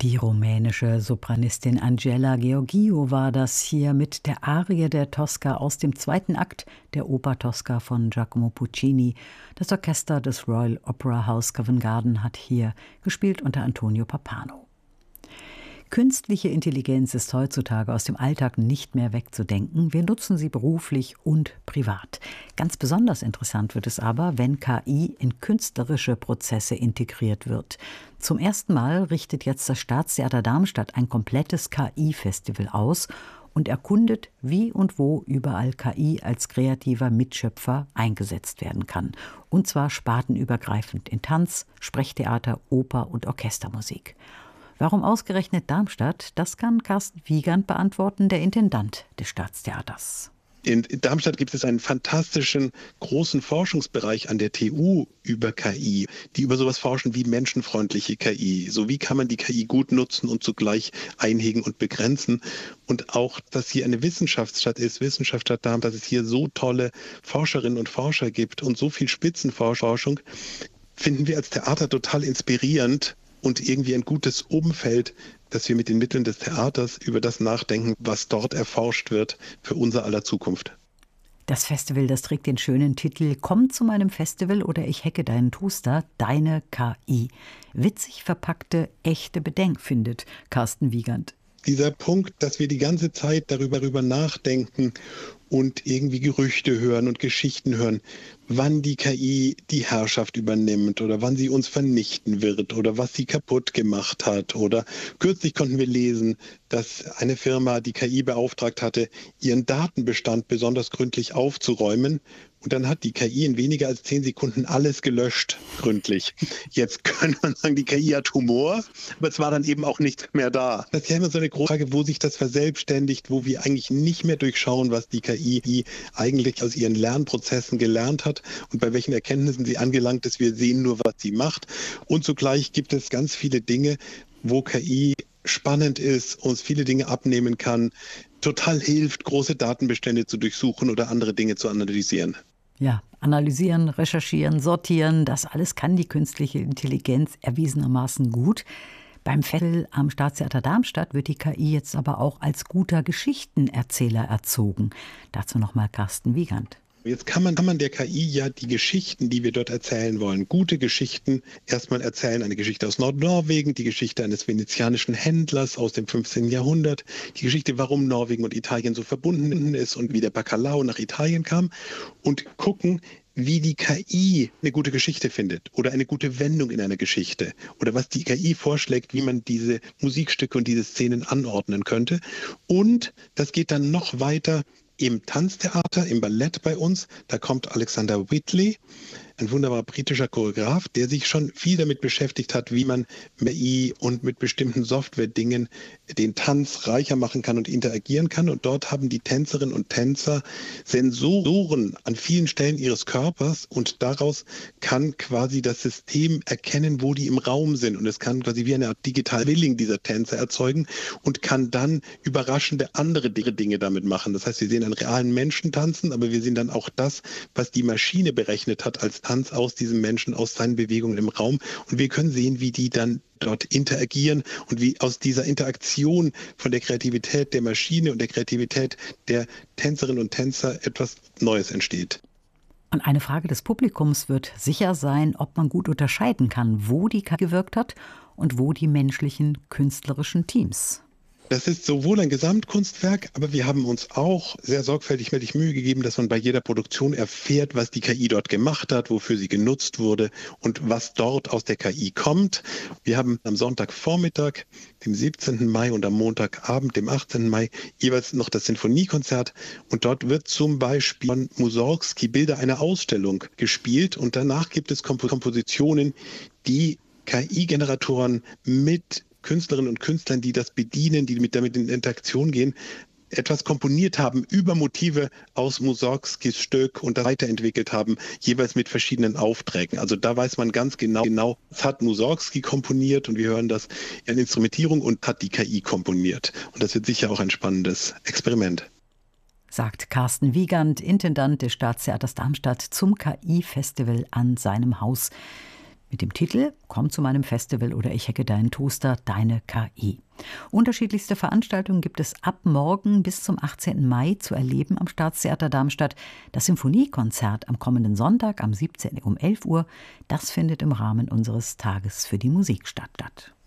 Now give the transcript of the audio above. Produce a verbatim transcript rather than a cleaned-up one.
Die rumänische Sopranistin Angela Gheorghiu war das hier mit der Arie der Tosca aus dem zweiten Akt der Oper Tosca von Giacomo Puccini. Das Orchester des Royal Opera House Covent Garden hat hier gespielt unter Antonio Pappano. Künstliche Intelligenz ist heutzutage aus dem Alltag nicht mehr wegzudenken. Wir nutzen sie beruflich und privat. Ganz besonders interessant wird es aber, wenn K I in künstlerische Prozesse integriert wird. Zum ersten Mal richtet jetzt das Staatstheater Darmstadt ein komplettes K I-Festival aus und erkundet, wie und wo überall K I als kreativer Mitschöpfer eingesetzt werden kann. Und zwar spartenübergreifend in Tanz, Sprechtheater, Oper und Orchestermusik. Warum ausgerechnet Darmstadt? Das kann Carsten Wiegand beantworten, der Intendant des Staatstheaters. In Darmstadt gibt es einen fantastischen, großen Forschungsbereich an der T U über K I, die über sowas forschen wie menschenfreundliche K I. So wie kann man die K I gut nutzen und zugleich einhegen und begrenzen. Und auch, dass hier eine Wissenschaftsstadt ist, Wissenschaftsstadt Darmstadt, dass es hier so tolle Forscherinnen und Forscher gibt und so viel Spitzenforschung, finden wir als Theater total inspirierend. Und irgendwie ein gutes Umfeld, dass wir mit den Mitteln des Theaters über das nachdenken, was dort erforscht wird für unser aller Zukunft. Das Festival, das trägt den schönen Titel »Komm zu meinem Festival oder ich hacke deinen Toaster, deine K I«. Witzig verpackte, echte Bedenk, findet Carsten Wiegand. Dieser Punkt, dass wir die ganze Zeit darüber, darüber nachdenken und irgendwie Gerüchte hören und Geschichten hören, wann die K I die Herrschaft übernimmt oder wann sie uns vernichten wird oder was sie kaputt gemacht hat. Oder kürzlich konnten wir lesen, dass eine Firma die K I beauftragt hatte, ihren Datenbestand besonders gründlich aufzuräumen. Und dann hat die K I in weniger als zehn Sekunden alles gelöscht, gründlich. Jetzt könnte man sagen, die K I hat Humor, aber es war dann eben auch nichts mehr da. Das ist ja immer so eine große Frage, wo sich das verselbstständigt, wo wir eigentlich nicht mehr durchschauen, was die K I eigentlich aus ihren Lernprozessen gelernt hat und bei welchen Erkenntnissen sie angelangt ist. Wir sehen nur, was sie macht. Und zugleich gibt es ganz viele Dinge, wo K I spannend ist, uns viele Dinge abnehmen kann, total hilft, große Datenbestände zu durchsuchen oder andere Dinge zu analysieren. Ja, analysieren, recherchieren, sortieren, das alles kann die künstliche Intelligenz erwiesenermaßen gut. Beim Festival am Staatstheater Darmstadt wird die K I jetzt aber auch als guter Geschichtenerzähler erzogen. Dazu nochmal Carsten Wiegand. Jetzt kann man, kann man der K I ja die Geschichten, die wir dort erzählen wollen, gute Geschichten, erstmal erzählen, eine Geschichte aus Nordnorwegen, die Geschichte eines venezianischen Händlers aus dem fünfzehnten Jahrhundert, die Geschichte, warum Norwegen und Italien so verbunden ist und wie der Bacalao nach Italien kam und gucken, wie die K I eine gute Geschichte findet oder eine gute Wendung in einer Geschichte oder was die K I vorschlägt, wie man diese Musikstücke und diese Szenen anordnen könnte. Und das geht dann noch weiter im Tanztheater, im Ballett bei uns. Da kommt Alexander Whitley, ein wunderbarer britischer Choreograf, der sich schon viel damit beschäftigt hat, wie man mit K I und mit bestimmten Software-Dingen den Tanz reicher machen kann und interagieren kann. Und dort haben die Tänzerinnen und Tänzer Sensoren an vielen Stellen ihres Körpers und daraus kann quasi das System erkennen, wo die im Raum sind. Und es kann quasi wie eine Art Digital-Willing dieser Tänzer erzeugen und kann dann überraschende andere Dinge damit machen. Das heißt, wir sehen einen realen Menschen tanzen, aber wir sehen dann auch das, was die Maschine berechnet hat als Tanz aus diesem Menschen, aus seinen Bewegungen im Raum. Und wir können sehen, wie die dann dort interagieren und wie aus dieser Interaktion von der Kreativität der Maschine und der Kreativität der Tänzerinnen und Tänzer etwas Neues entsteht. Und eine Frage des Publikums wird sicher sein, ob man gut unterscheiden kann, wo die K I gewirkt hat und wo die menschlichen künstlerischen Teams. Das ist sowohl ein Gesamtkunstwerk, aber wir haben uns auch sehr sorgfältig mit Mühe gegeben, dass man bei jeder Produktion erfährt, was die K I dort gemacht hat, wofür sie genutzt wurde und was dort aus der K I kommt. Wir haben am Sonntagvormittag, dem siebzehnten Mai und am Montagabend, dem achtzehnten Mai, jeweils noch das Sinfoniekonzert. Und dort wird zum Beispiel von Mussorgsky Bilder einer Ausstellung gespielt. Und danach gibt es Kompositionen, die K I-Generatoren mit Künstlerinnen und Künstlern, die das bedienen, die mit damit in Interaktion gehen, etwas komponiert haben über Motive aus Mussorgskys Stück und das weiterentwickelt haben, jeweils mit verschiedenen Aufträgen. Also da weiß man ganz genau, genau, was hat Mussorgsky komponiert und wir hören das in Instrumentierung und hat die K I komponiert. Und das wird sicher auch ein spannendes Experiment. Sagt Carsten Wiegand, Intendant des Staatstheaters Darmstadt, zum K I-Festival an seinem Haus. mit dem Titel »Komm zu meinem Festival oder ich hacke deinen Toaster, deine K I«. Unterschiedlichste Veranstaltungen gibt es ab morgen bis zum achtzehnten Mai zu erleben am Staatstheater Darmstadt. Das Symphoniekonzert am kommenden Sonntag am siebzehnten um elf Uhr, das findet im Rahmen unseres Tages für die Musik statt.